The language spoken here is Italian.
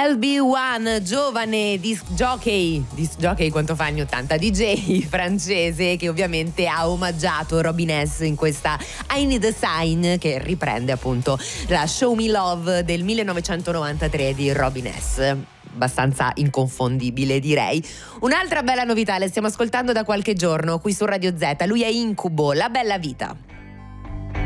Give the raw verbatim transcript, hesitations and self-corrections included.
L B uno, giovane disc jockey, disc jockey quanto fa anni ottanta, D J francese che ovviamente ha omaggiato Robin S in questa I Need a Sign, che riprende appunto la Show Me Love del millenovecentonovantatré di Robin S. Abbastanza inconfondibile, direi. Un'altra bella novità, la stiamo ascoltando da qualche giorno qui su Radio Z, lui è Incubo, La Bella Vita.